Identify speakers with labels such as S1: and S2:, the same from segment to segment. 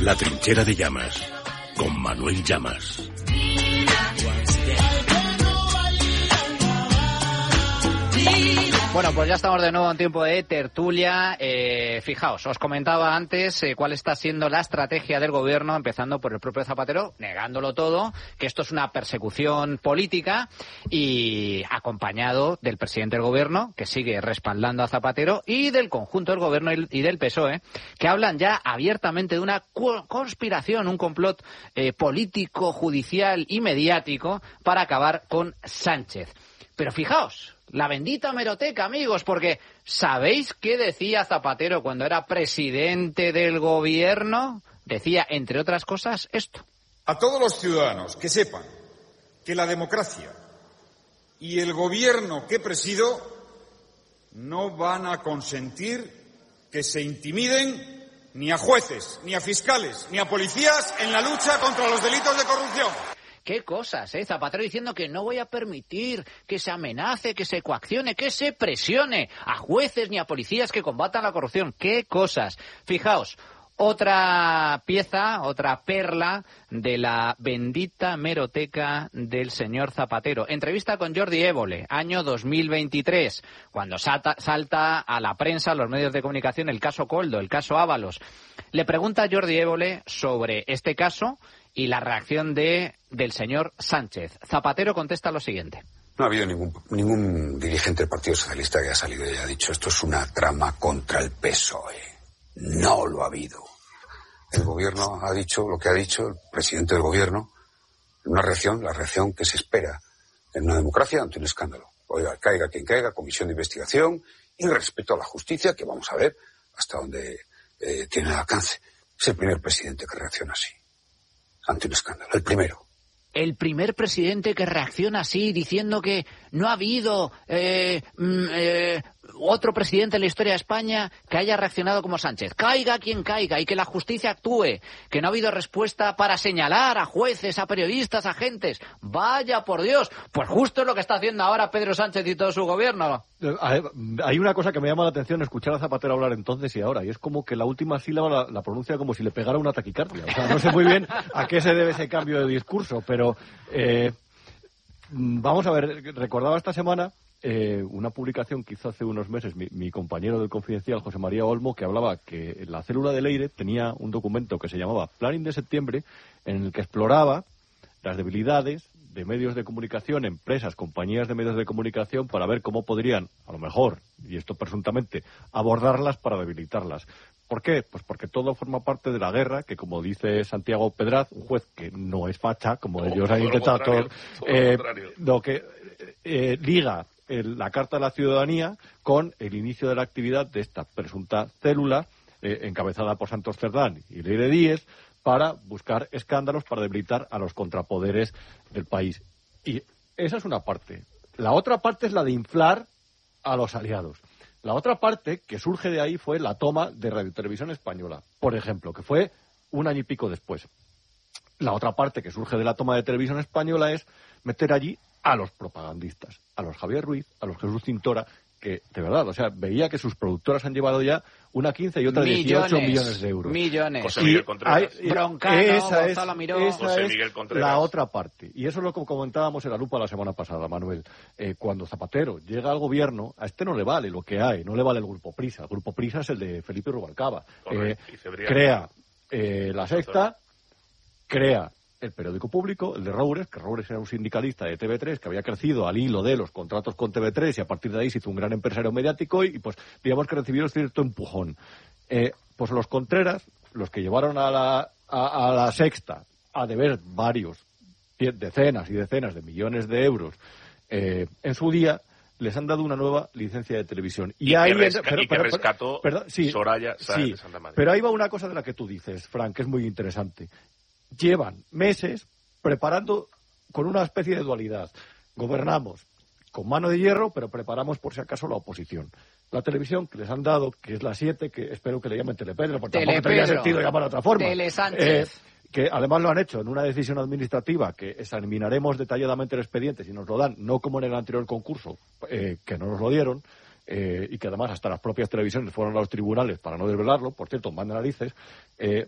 S1: La trinchera de Llamas, con Manuel Llamas.
S2: Bueno, pues ya estamos de nuevo en tiempo de tertulia. Fijaos, os comentaba antes cuál está siendo la estrategia del gobierno, empezando por el propio Zapatero, negándolo todo, que esto es una persecución política, y acompañado del presidente del gobierno, que sigue respaldando a Zapatero, y del conjunto del gobierno y del PSOE, que hablan ya abiertamente de una conspiración, un complot político, judicial y mediático para acabar con Sánchez. Pero fijaos, la bendita hemeroteca, amigos, porque ¿sabéis qué decía Zapatero cuando era presidente del gobierno? Decía, entre otras cosas, esto.
S3: A todos los ciudadanos que sepan que la democracia y el gobierno que presido no van a consentir que se intimiden ni a jueces, ni a fiscales, ni a policías en la lucha contra los delitos de corrupción.
S2: Qué cosas, Zapatero diciendo que no voy a permitir que se amenace, que se coaccione, que se presione a jueces ni a policías que combatan la corrupción. Qué cosas. Fijaos, otra pieza, otra perla de la bendita hemeroteca del señor Zapatero. Entrevista con Jordi Évole, año 2023, cuando salta a la prensa, a los medios de comunicación, el caso Koldo, el caso Ábalos. Le pregunta a Jordi Évole sobre este caso y la reacción del señor Sánchez. Zapatero contesta lo siguiente.
S4: No ha habido ningún dirigente del Partido Socialista que haya salido y haya dicho esto es una trama contra el PSOE. No lo ha habido. El gobierno ha dicho lo que ha dicho, el presidente del gobierno, en una reacción, la reacción que se espera en una democracia ante un escándalo. Oiga, caiga quien caiga, comisión de investigación y respeto a la justicia, que vamos a ver hasta dónde tiene el alcance. Es el primer presidente que reacciona así ante un escándalo, el primero.
S2: El primer presidente que reacciona así, diciendo que no ha habido otro presidente en la historia de España que haya reaccionado como Sánchez. Caiga quien caiga y que la justicia actúe, que no ha habido respuesta para señalar a jueces, a periodistas, a agentes. Vaya por Dios, pues justo es lo que está haciendo ahora Pedro Sánchez y todo su gobierno.
S5: Hay una cosa que me llama la atención escuchar a Zapatero hablar entonces y ahora, y es como que la última sílaba la pronuncia como si le pegara una taquicardia. O sea, no sé muy bien a qué se debe ese cambio de discurso, pero vamos a ver, recordaba esta semana una publicación que hizo hace unos meses mi compañero del Confidencial, José María Olmo, que hablaba que la célula de Leire tenía un documento que se llamaba Planning de Septiembre, en el que exploraba las debilidades de medios de comunicación, empresas, compañías de medios de comunicación, para ver cómo podrían, a lo mejor, y esto presuntamente, abordarlas para debilitarlas. ¿Por qué? Pues porque todo forma parte de la guerra, que como dice Santiago Pedraz, un juez que no es facha, como ellos han intentado, lo que liga la Carta de la Ciudadanía con el inicio de la actividad de esta presunta célula, encabezada por Santos Cerdán y Leire Díez, para buscar escándalos, para debilitar a los contrapoderes del país. Y esa es una parte. La otra parte es la de inflar a los aliados. La otra parte que surge de ahí fue la toma de Radio Televisión Española, por ejemplo, que fue un año y pico después. La otra parte que surge de la toma de Televisión Española es meter allí a los propagandistas, a los Javier Ruiz, a los Jesús Cintora, que, de verdad, o sea, veía que sus productoras han llevado ya una 15 y otra 18 millones de euros.
S2: Millones.
S6: José Miguel Contreras.
S2: Broncano, Gonzalo Miró.
S5: Esa es
S6: Miguel Contreras.
S5: la otra parte. Y eso es lo que comentábamos en la lupa la semana pasada, Manuel. Cuando Zapatero llega al gobierno, a este no le vale lo que hay, no le vale el Grupo Prisa. El Grupo Prisa es el de Felipe Rubalcaba. Crea La Sexta, crea el periódico público, el de Roures, que Roures era un sindicalista de TV3 que había crecido al hilo de los contratos con TV3 y a partir de ahí se hizo un gran empresario mediático y pues digamos que recibió cierto empujón. Pues los Contreras, los que llevaron a la Sexta a deber decenas y decenas de millones de euros en su día, les han dado una nueva licencia de televisión.
S6: Y que rescató Soraya Sáenz de Santa María.
S5: Pero ahí va una cosa de la que tú dices, Frank, que es muy interesante. Llevan meses preparando con una especie de dualidad. Gobernamos con mano de hierro, pero preparamos por si acaso la oposición. La televisión que les han dado, que es la 7, que espero que le llamen Telepedro, porque tampoco tendría sentido llamar de otra forma.
S2: Telesánchez.
S5: Que además lo han hecho en una decisión administrativa que examinaremos detalladamente el expediente si nos lo dan, no como en el anterior concurso, que no nos lo dieron, y que además hasta las propias televisiones fueron a los tribunales para no desvelarlo, por cierto, manda narices,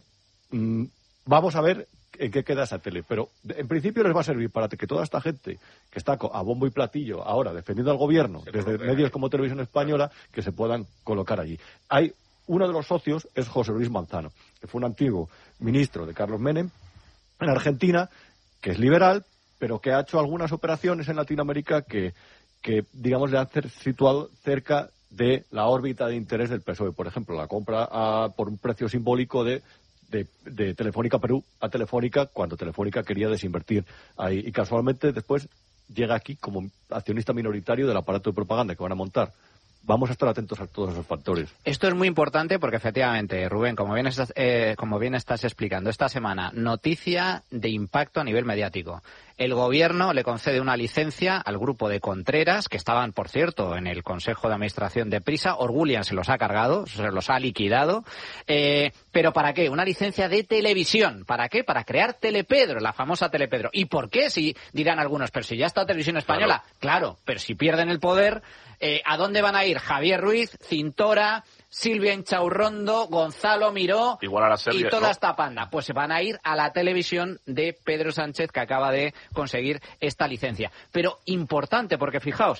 S5: vamos a ver en qué queda esa tele. Pero en principio les va a servir para que toda esta gente que está a bombo y platillo ahora defendiendo al gobierno, desde medios como Televisión Española, que se puedan colocar allí. Uno de los socios es José Luis Manzano, que fue un antiguo ministro de Carlos Menem en Argentina, que es liberal, pero que ha hecho algunas operaciones en Latinoamérica que digamos, le han situado cerca de la órbita de interés del PSOE. Por ejemplo, la compra por un precio simbólico de Telefónica Perú a Telefónica, cuando Telefónica quería desinvertir ahí. Y casualmente después llega aquí como accionista minoritario del aparato de propaganda que van a montar. Vamos a estar atentos a todos esos factores.
S2: Esto es muy importante porque, efectivamente, Rubén, como bien estás explicando, esta semana, noticia de impacto a nivel mediático. El Gobierno le concede una licencia al grupo de Contreras, que estaban, por cierto, en el Consejo de Administración de Prisa. Orgullian se los ha cargado, se los ha liquidado. ¿Pero para qué? Una licencia de televisión. ¿Para qué? Para crear Telepedro, la famosa Telepedro. ¿Y por qué? Si dirán algunos, pero si ya está Televisión Española. Claro, pero si pierden el poder, ¿a dónde van a ir? Javier Ruiz, Cintora, Silvia Inchaurrondo, Gonzalo Miró y toda esta panda. Pues se van a ir a la televisión de Pedro Sánchez, que acaba de conseguir esta licencia. Pero importante, porque fijaos,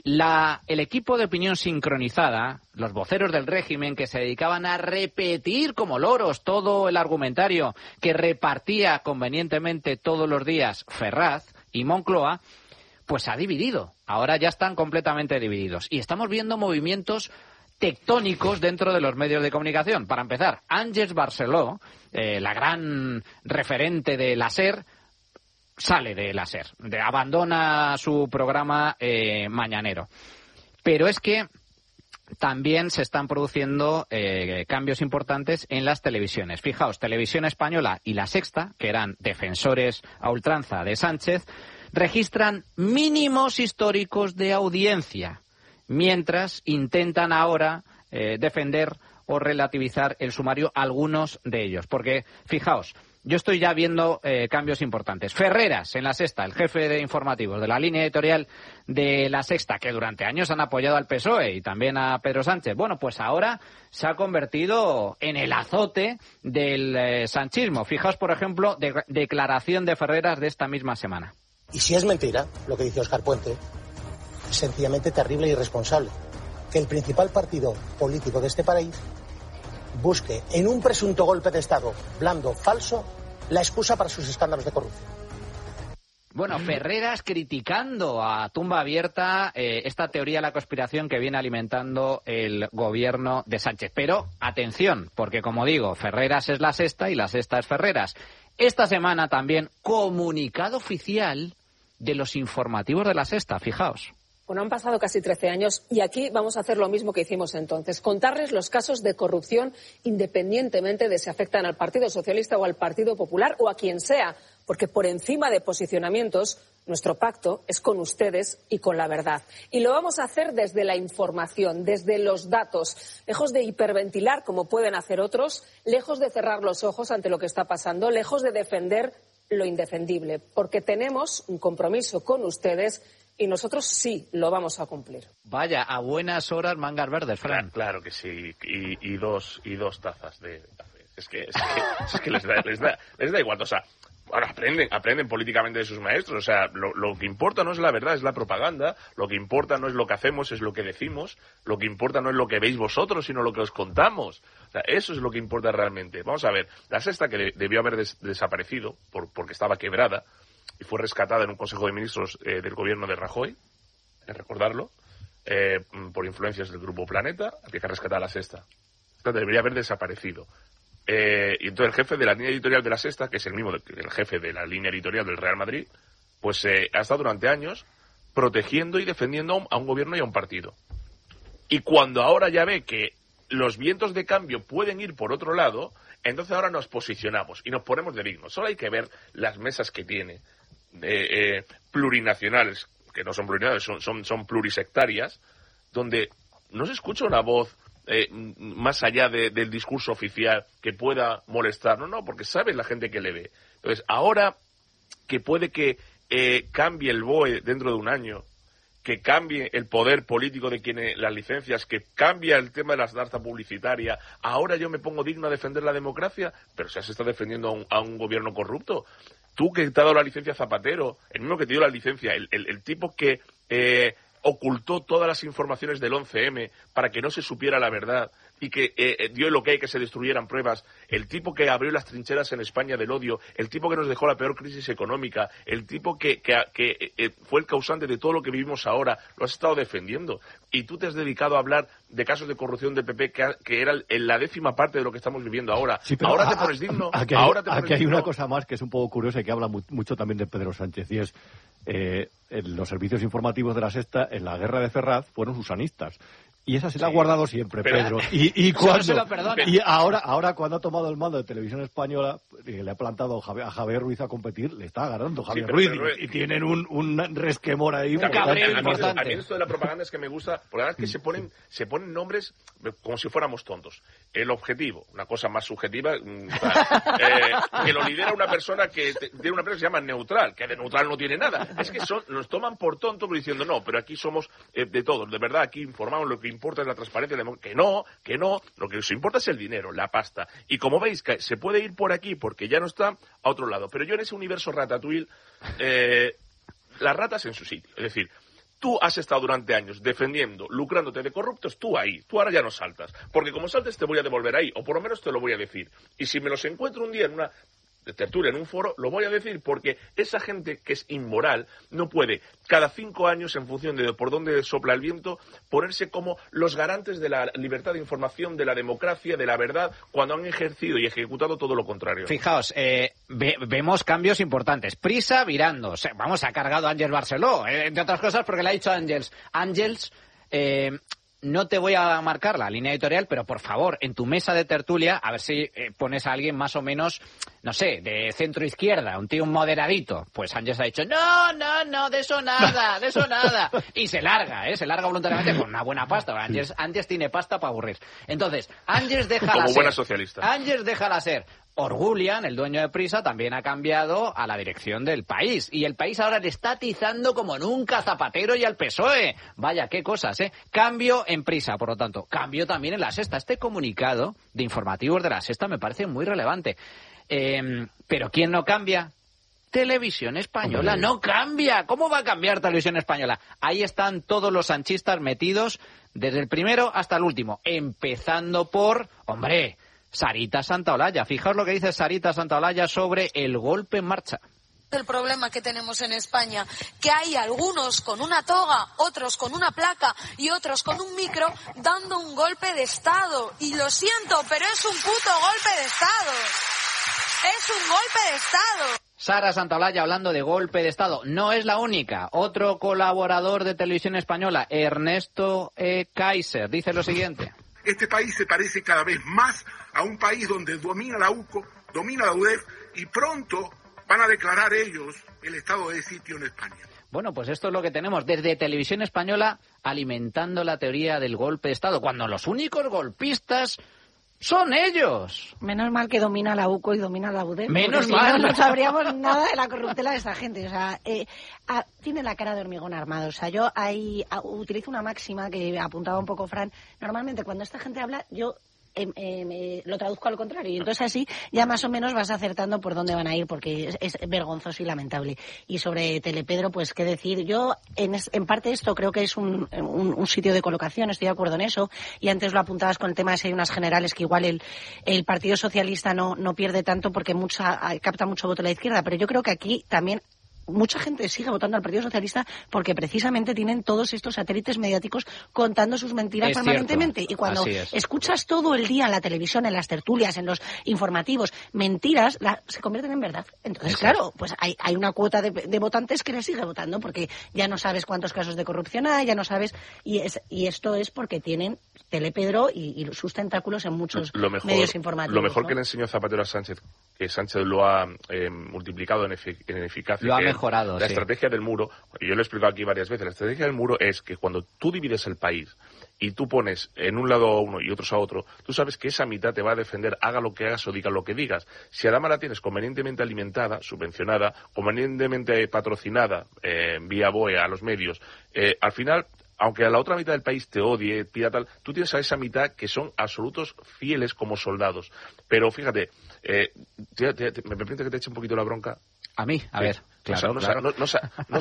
S2: el equipo de opinión sincronizada, los voceros del régimen que se dedicaban a repetir como loros todo el argumentario que repartía convenientemente todos los días Ferraz y Moncloa, pues ha dividido. Ahora ya están completamente divididos. Y estamos viendo movimientos tectónicos dentro de los medios de comunicación. Para empezar, Àngels Barceló, la gran referente de la SER, sale de la SER, abandona su programa mañanero. Pero es que también se están produciendo cambios importantes en las televisiones. Fijaos, Televisión Española y La Sexta, que eran defensores a ultranza de Sánchez, registran mínimos históricos de audiencia, mientras intentan ahora defender o relativizar el sumario algunos de ellos. Porque, fijaos, yo estoy ya viendo cambios importantes. Ferreras, en La Sexta, el jefe de informativos de la línea editorial de La Sexta, que durante años han apoyado al PSOE y también a Pedro Sánchez. Bueno, pues ahora se ha convertido en el azote del sanchismo. Fijaos, por ejemplo, declaración de Ferreras de esta misma semana.
S7: Y si es mentira lo que dice Óscar Puente, es sencillamente terrible e irresponsable que el principal partido político de este país busque en un presunto golpe de Estado blando, falso, la excusa para sus escándalos de corrupción.
S2: Bueno, Ferreras criticando a tumba abierta esta teoría de la conspiración que viene alimentando el gobierno de Sánchez. Pero, atención, porque como digo, Ferreras es La Sexta y La Sexta es Ferreras. Esta semana también comunicado oficial de los informativos de La Sexta, fijaos.
S8: Bueno, han pasado casi 13 años y aquí vamos a hacer lo mismo que hicimos entonces, contarles los casos de corrupción independientemente de si afectan al Partido Socialista o al Partido Popular o a quien sea, porque por encima de posicionamientos, nuestro pacto es con ustedes y con la verdad. Y lo vamos a hacer desde la información, desde los datos, lejos de hiperventilar como pueden hacer otros, lejos de cerrar los ojos ante lo que está pasando, lejos de defender lo indefendible, porque tenemos un compromiso con ustedes y nosotros sí lo vamos a cumplir.
S2: Vaya, a buenas horas mangas verdes, Fran.
S6: Claro que sí, y dos tazas de café. Es que les da igual, o sea, ahora aprenden políticamente de sus maestros, o sea, lo que importa no es la verdad, es la propaganda, lo que importa no es lo que hacemos, es lo que decimos, lo que importa no es lo que veis vosotros, sino lo que os contamos. O sea, eso es lo que importa realmente. Vamos a ver, La Sexta, que debió haber desaparecido porque estaba quebrada, y fue rescatada en un Consejo de Ministros del gobierno de Rajoy, hay que recordarlo, por influencias del Grupo Planeta, había que rescatar La Sexta. Esta debería haber desaparecido. Y entonces el jefe de la línea editorial de La Sexta, que es el mismo el jefe de la línea editorial del Real Madrid, pues ha estado durante años protegiendo y defendiendo a un gobierno y a un partido. Y cuando ahora ya ve que los vientos de cambio pueden ir por otro lado, entonces ahora nos posicionamos y nos ponemos de dignos. Solo hay que ver las mesas que tiene plurinacionales, que no son plurinacionales, son plurisectarias, donde no se escucha una voz más allá del discurso oficial que pueda molestar, no, porque sabe la gente que le ve. Entonces, ahora que puede que cambie el BOE dentro de un año, que cambie el poder político de quienes las licencias, que cambie el tema de la danza publicitaria, ahora yo me pongo digno a defender la democracia, pero si has estado defendiendo a un gobierno corrupto. Tú que te has dado la licencia a Zapatero, el mismo que te dio la licencia, el tipo que ocultó todas las informaciones del 11M para que no se supiera la verdad y que dio el ok que se destruyeran pruebas, el tipo que abrió las trincheras en España del odio, el tipo que nos dejó la peor crisis económica, el tipo que fue el causante de todo lo que vivimos ahora, lo has estado defendiendo. Y tú te has dedicado a hablar de casos de corrupción del PP que era en la 10ª parte de lo que estamos viviendo ahora.
S5: Sí, pero
S6: ahora te pones digno.
S5: Aquí hay una cosa más que es un poco curiosa y que habla mucho también de Pedro Sánchez, y es los servicios informativos de La Sexta en la guerra de Ferraz fueron susanistas. Y esa se la ha guardado siempre, Pedro. Y ahora cuando ha tomado el mando de Televisión Española, le ha plantado a Javier Ruiz a competir, le está ganando Javier Ruiz. Y tienen un resquemor ahí.
S6: A mí esto de la propaganda es que me gusta, porque la verdad es que se ponen nombres como si fuéramos tontos. El objetivo, una cosa más subjetiva, que lo lidera una persona que tiene una empresa que se llama Neutral, que de neutral no tiene nada. Es que nos toman por tontos diciendo, no, pero aquí somos de todos. De verdad, aquí informamos lo que importa es la transparencia, que no, lo que nos importa es el dinero, la pasta. Y como veis, que se puede ir por aquí porque ya no está a otro lado. Pero yo en ese universo ratatouille, las ratas en su sitio. Es decir, tú has estado durante años defendiendo, lucrándote de corruptos, tú ahora ya no saltas. Porque como saltes te voy a devolver ahí, o por lo menos te lo voy a decir. Y si me los encuentro un día en una tertulia, en un foro, lo voy a decir porque esa gente que es inmoral no puede cada 5 años, en función de por dónde sopla el viento, ponerse como los garantes de la libertad de información, de la democracia, de la verdad, cuando han ejercido y ejecutado todo lo contrario.
S2: Fijaos, vemos cambios importantes. Prisa virando. Vamos, ha cargado Ángels Barceló, entre otras cosas porque le ha dicho a Ángels, no te voy a marcar la línea editorial, pero por favor, en tu mesa de tertulia, a ver si pones a alguien más o menos, no sé, de centro izquierda, un tío moderadito. Pues Ángels ha dicho, no, de eso nada. Y se larga voluntariamente con una buena pasta. Ángels tiene pasta para aburrir. Entonces, Ángels déjala
S6: como
S2: ser.
S6: Buena socialista.
S2: Ángels déjala ser. Orgulian, el dueño de Prisa, también ha cambiado a la dirección del país. Y el país ahora le está atizando como nunca a Zapatero y al PSOE. Vaya, qué cosas, ¿eh? Cambio en Prisa, por lo tanto. Cambio también en La Sexta. Este comunicado de informativos de La Sexta me parece muy relevante. Pero ¿quién no cambia? Televisión Española no cambia. ¿Cómo va a cambiar Televisión Española? Ahí están todos los sanchistas metidos desde el primero hasta el último. Empezando por, Sarita Santaolalla. Fijaos lo que dice Sarita Santaolalla sobre el golpe en marcha.
S9: El problema que tenemos en España, que hay algunos con una toga, otros con una placa y otros con un micro dando un golpe de Estado. Y lo siento, pero es un puto golpe de Estado. Es un golpe de Estado.
S2: Sara Santaolalla hablando de golpe de Estado. No es la única. Otro colaborador de Televisión Española, Ernesto Kaiser, dice lo siguiente.
S10: Este país se parece cada vez más a un país donde domina la UCO, domina la UDEF y pronto van a declarar ellos el estado de sitio en España.
S2: Bueno, pues esto es lo que tenemos desde Televisión Española alimentando la teoría del golpe de Estado, cuando los únicos golpistas son ellos.
S11: Menos mal que domina la UCO y domina la UDEF.
S2: Menos mal.
S11: No sabríamos nada de la corruptela de esta gente. O sea, tiene la cara de hormigón armado. O sea, yo ahí utilizo una máxima que apuntaba un poco Fran. Normalmente cuando esta gente habla, yo lo traduzco al contrario, y entonces así ya más o menos vas acertando por dónde van a ir, porque es vergonzoso y lamentable. Y sobre Telepedro, pues qué decir, yo en parte esto creo que es un sitio de colocación, estoy de acuerdo en eso, y antes lo apuntabas con el tema de si hay unas generales que igual el Partido Socialista no pierde tanto porque capta mucho voto a la izquierda, pero yo creo que aquí también mucha gente sigue votando al Partido Socialista porque precisamente tienen todos estos satélites mediáticos contando sus mentiras permanentemente. Y cuando escuchas todo el día en la televisión, en las tertulias, en los informativos, mentiras, se convierten en verdad. Entonces, claro, pues hay una cuota de votantes que le sigue votando porque ya no sabes cuántos casos de corrupción hay, ya no sabes. Y esto es porque tienen Telepedro y sus tentáculos en muchos medios informativos.
S6: Lo mejor que le enseñó Zapatero a Sánchez que Sánchez lo ha multiplicado en eficacia.
S2: Lo ha mejorado,
S6: La estrategia del muro, yo lo he explicado aquí varias veces, la estrategia del muro es que cuando tú divides el país y tú pones en un lado a uno y otros a otro, tú sabes que esa mitad te va a defender, haga lo que hagas o diga lo que digas. Si además la tienes convenientemente alimentada, subvencionada, convenientemente patrocinada vía BOE a los medios, al final, aunque a la otra mitad del país te odie, pida tal, tú tienes a esa mitad que son absolutos fieles como soldados. Pero fíjate, ¿me permite que te eche un poquito la bronca?
S2: A mí, a ver, claro,
S6: no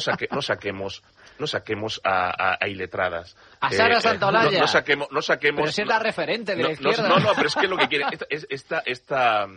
S6: saquemos a iletradas.
S2: A Sara Santolaya.
S6: No saquemos.
S2: Pero si es la referente de la izquierda.
S6: No, pero es que lo que quiere esta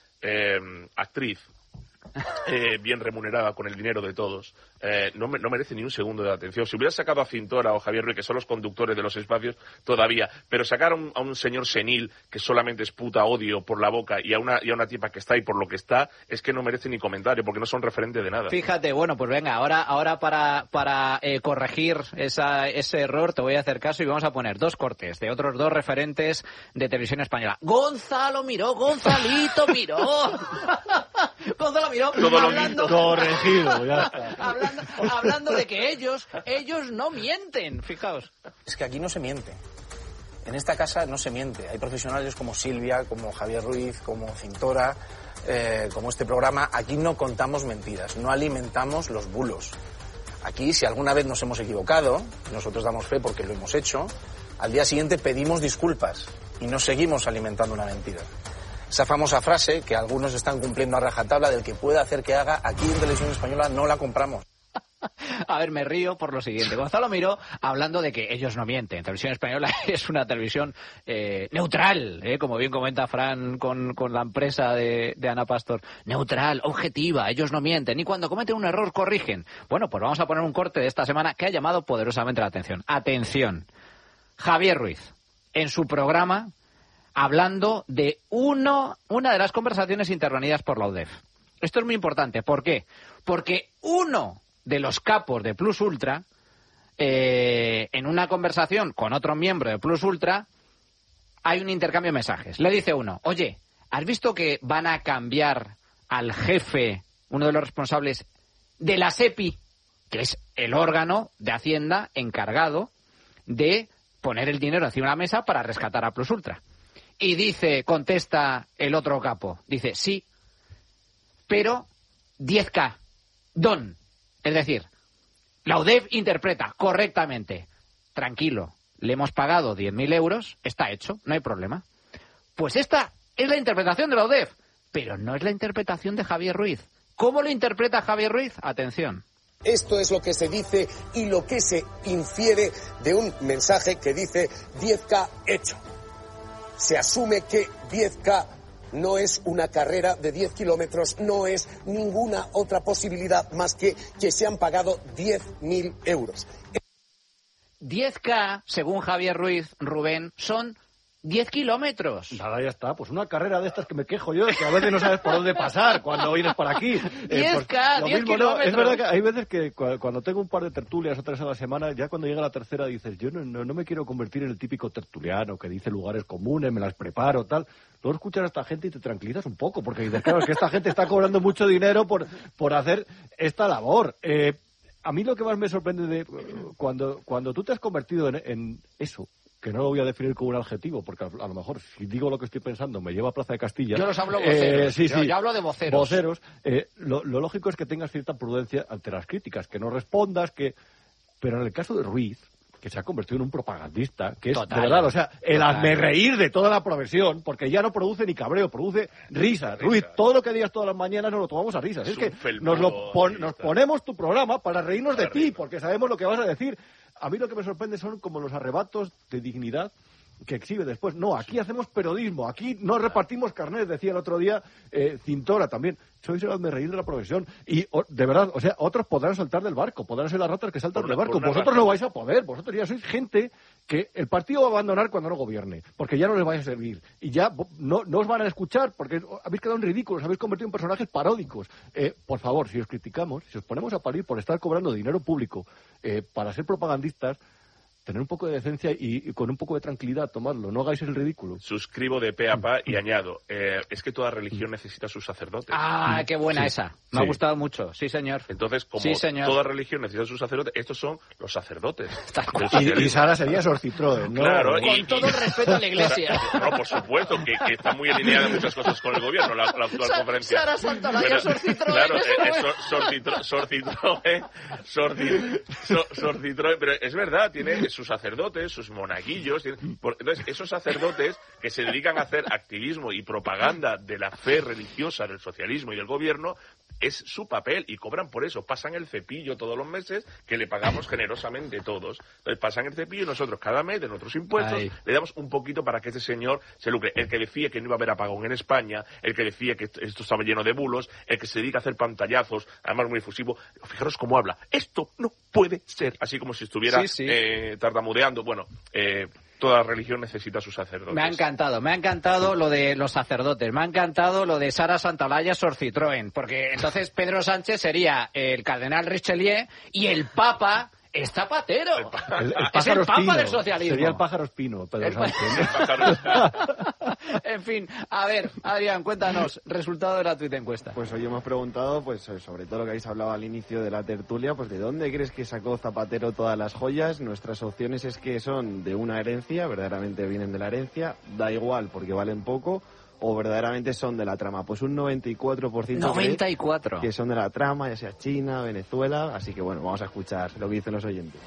S6: actriz bien remunerada con el dinero de todos, no merece ni un segundo de atención. Si hubiera sacado a Cintora o Javier Ruiz, que son los conductores de los espacios, todavía, pero sacar a un señor senil que solamente esputa odio por la boca y a una tipa que está ahí por lo que está, es que no merece ni comentario, porque no son referente de nada.
S2: Fíjate, bueno, pues venga, ahora para corregir ese error te voy a hacer caso y vamos a poner 2 cortes de otros 2 referentes de televisión española. Gonzalo Miró, Gonzalito Miró. Gonzalo Miró.
S5: Corregido, ya está.
S2: Hablando de que ellos no mienten, fijaos.
S12: Es que aquí no se miente. En esta casa no se miente. Hay profesionales como Silvia, como Javier Ruiz, como Cintora, como este programa. Aquí no contamos mentiras, no alimentamos los bulos. Aquí, si alguna vez nos hemos equivocado, nosotros damos fe porque lo hemos hecho, al día siguiente pedimos disculpas y no seguimos alimentando una mentira. Esa famosa frase que algunos están cumpliendo a rajatabla del que pueda hacer que haga, aquí en Televisión Española no la compramos.
S2: A ver, me río por lo siguiente. Gonzalo Miró hablando de que ellos no mienten. Televisión Española es una televisión neutral, como bien comenta Fran con la empresa de Ana Pastor. Neutral, objetiva, ellos no mienten. Y cuando cometen un error, corrigen. Bueno, pues vamos a poner un corte de esta semana que ha llamado poderosamente la atención. Atención. Javier Ruiz, en su programa, hablando de una de las conversaciones intervenidas por la UDEF. Esto es muy importante. ¿Por qué? Porque uno de los capos de Plus Ultra, en una conversación con otro miembro de Plus Ultra, hay un intercambio de mensajes. Le dice uno, oye, ¿has visto que van a cambiar al jefe, uno de los responsables de la SEPI, que es el órgano de Hacienda encargado de poner el dinero encima de la mesa para rescatar a Plus Ultra? Y contesta el otro capo, dice, sí, pero 10K, don. Es decir, la UDEF interpreta correctamente, tranquilo, le hemos pagado 10.000 euros, está hecho, no hay problema. Pues esta es la interpretación de la UDEF, pero no es la interpretación de Javier Ruiz. ¿Cómo lo interpreta Javier Ruiz? Atención.
S13: Esto es lo que se dice y lo que se infiere de un mensaje que dice 10K hecho. Se asume que 10K no es una carrera de 10 kilómetros, no es ninguna otra posibilidad más que se han pagado 10.000 euros.
S2: 10K, según Javier Ruiz, Rubén, son 10 kilómetros.
S5: Nada, ya está. Pues una carrera de estas que me quejo yo, que a veces no sabes por dónde pasar cuando vienes por aquí.
S2: 10K, 10 kilómetros.
S5: No, es verdad que hay veces que cuando tengo un par de tertulias o 3 a la semana, ya cuando llega la tercera dices, yo no me quiero convertir en el típico tertuliano que dice lugares comunes, me las preparo, tal. Luego escuchas a esta gente y te tranquilizas un poco, porque dices, claro, es que esta gente está cobrando mucho dinero por hacer esta labor. A mí lo que más me sorprende cuando tú te has convertido en eso, que no lo voy a definir como un adjetivo, porque a lo mejor si digo lo que estoy pensando me lleva a Plaza de Castilla.
S2: Yo los hablo voceros. Yo hablo de voceros.
S5: Voceros. Lo lógico es que tengas cierta prudencia ante las críticas, que no respondas, pero en el caso de Ruiz, que se ha convertido en un propagandista, que es
S2: total,
S5: de verdad, o sea, el hazmerreír de toda la profesión, porque ya no produce ni cabreo, produce risas. Ruiz, todo lo que digas todas las mañanas nos lo tomamos a risas. Es que nos ponemos tu programa para reírnos de ti, porque sabemos lo que vas a decir. A mí lo que me sorprende son como los arrebatos de dignidad que exhibe después. No, aquí hacemos periodismo, aquí no repartimos carnets, decía el otro día Cintora también. Sois el hazmerreír de la profesión. Y de verdad, o sea, otros podrán saltar del barco, podrán ser las ratas que saltan del barco. Vosotros no vais a poder, vosotros ya sois gente que el partido va a abandonar cuando no gobierne, porque ya no les vais a servir. Y ya no os van a escuchar, porque habéis quedado en ridículos, habéis convertido en personajes paródicos. Por favor, si os criticamos, si os ponemos a parir por estar cobrando dinero público para ser propagandistas, tener un poco de decencia y con un poco de tranquilidad tomarlo. No hagáis el ridículo.
S6: Suscribo de pe a pa y añado, es que toda religión necesita sus sacerdotes.
S2: Ah, qué buena esa. Me ha gustado mucho. Sí, señor.
S6: Entonces, como toda religión necesita sus sacerdotes, estos son los sacerdotes.
S14: Y Sara sería Sorcitroen, ¿no?
S6: Claro,
S2: con todo el respeto a la Iglesia.
S6: No, por supuesto, que está muy alineada en muchas cosas con el gobierno, la actual conferencia.
S2: Sara Santolaya, Sorcitroen.
S6: Claro, Sorcitroen, pero es verdad, tiene sus sacerdotes, sus monaguillos. Entonces, esos sacerdotes que se dedican a hacer activismo y propaganda de la fe religiosa del socialismo y del gobierno, es su papel y cobran por eso. Pasan el cepillo todos los meses, que le pagamos generosamente todos. Entonces pasan el cepillo y nosotros cada mes de nuestros impuestos le damos un poquito para que ese señor se lucre. El que decía que no iba a haber apagón en España, el que decía que esto estaba lleno de bulos, el que se dedica a hacer pantallazos, además muy efusivo. Fijaros cómo habla. Esto no puede ser. Así como si estuviera tartamudeando. Bueno, toda religión necesita sus sacerdotes.
S2: Me ha encantado lo de los sacerdotes, me ha encantado lo de Sara Santolaya Sorcitroen, porque entonces Pedro Sánchez sería el cardenal Richelieu y el Papa es Zapatero. Es el Papa del socialismo.
S5: Sería el pájaro espino, Pedro Sánchez.
S2: En fin, a ver, Adrián, cuéntanos, resultado de la tuit encuesta.
S14: Pues hoy hemos preguntado, pues sobre todo lo que habéis hablado al inicio de la tertulia, pues ¿de dónde crees que sacó Zapatero todas las joyas? Nuestras opciones es que son de una herencia, verdaderamente vienen de la herencia, da igual porque valen poco, o verdaderamente son de la trama. Pues un 94% que son de la trama, ya sea China, Venezuela, así que bueno, vamos a escuchar lo que dicen los oyentes.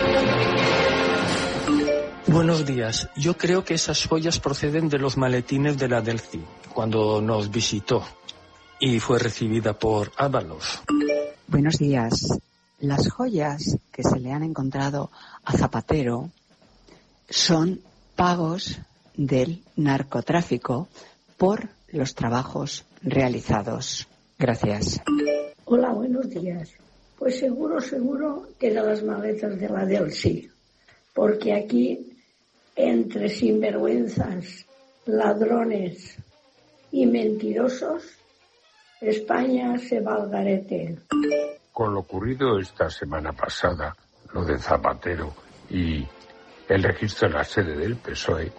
S15: Buenos días. Yo creo que esas joyas proceden de los maletines de la Delci, cuando nos visitó y fue recibida por Ábalos.
S16: Buenos días. Las joyas que se le han encontrado a Zapatero son pagos del narcotráfico por los trabajos realizados. Gracias.
S17: Hola, buenos días. Pues seguro que de las maletas de la Delci, porque aquí, entre sinvergüenzas, ladrones y mentirosos, España se va al garete.
S18: Con lo ocurrido esta semana pasada, lo de Zapatero y el registro en la sede del PSOE,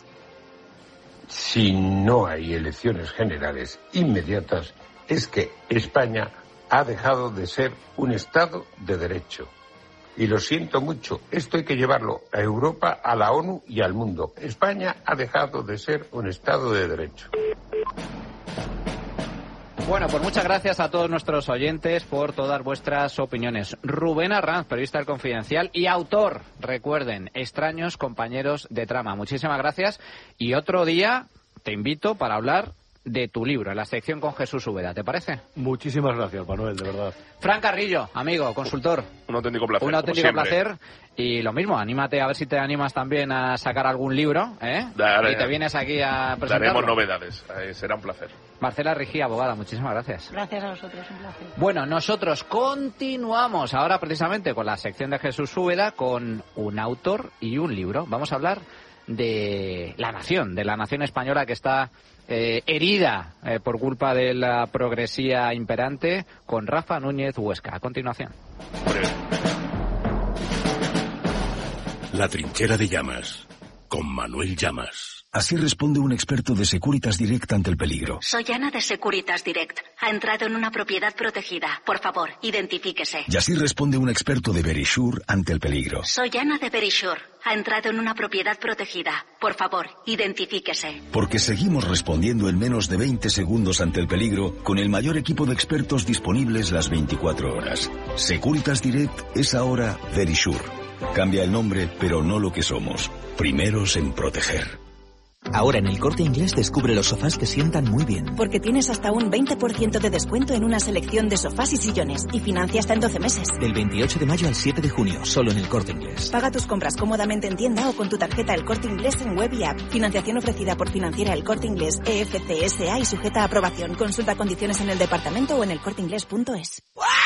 S18: si no hay elecciones generales inmediatas, es que España ha dejado de ser un Estado de derecho. Y lo siento mucho, esto hay que llevarlo a Europa, a la ONU y al mundo. España ha dejado de ser un Estado de derecho.
S2: Bueno, pues muchas gracias a todos nuestros oyentes por todas vuestras opiniones. Rubén Arranz, periodista del Confidencial y autor, recuerden, Extraños compañeros de trama. Muchísimas gracias y otro día te invito para hablar de tu libro, en la sección con Jesús Úbeda, ¿te parece?
S5: Muchísimas gracias, Manuel, de verdad.
S2: Fran Carrillo, amigo, consultor.
S6: Un auténtico placer.
S2: Un auténtico placer. Y lo mismo, anímate a ver si te animas también a sacar algún libro, ¿eh? Y te vienes aquí a presentarlo.
S6: Daremos novedades, será un placer.
S2: Marcela Rigí, abogada, muchísimas gracias.
S11: Gracias a vosotros, un placer.
S2: Bueno, nosotros continuamos ahora precisamente con la sección de Jesús Úbeda con un autor y un libro. Vamos a hablar de la nación española que está herida por culpa de la progresía imperante, con Rafa Núñez Huesca. A continuación.
S1: La trinchera de Llamas, con Manuel Llamas.
S19: Así responde un experto de Securitas Direct ante el peligro.
S20: Soy Ana de Securitas Direct. Ha entrado en una propiedad protegida. Por favor, identifíquese.
S19: Y así responde un experto de Verisure ante el peligro.
S20: Soy Ana de Verisure. Ha entrado en una propiedad protegida. Por favor, identifíquese.
S19: Porque seguimos respondiendo en menos de 20 segundos ante el peligro con el mayor equipo de expertos disponibles las 24 horas. Securitas Direct es ahora Verisure. Cambia el nombre, pero no lo que somos. Primeros en proteger.
S21: Ahora en El Corte Inglés descubre los sofás que sientan muy bien.
S22: Porque tienes hasta un 20% de descuento en una selección de sofás y sillones y financia hasta en 12 meses.
S21: Del 28 de mayo al 7 de junio, solo en El Corte Inglés.
S22: Paga tus compras cómodamente en tienda o con tu tarjeta El Corte Inglés en web y app. Financiación ofrecida por Financiera El Corte Inglés, EFC SA y sujeta a aprobación. Consulta condiciones en el departamento o en elcorteinglés.es.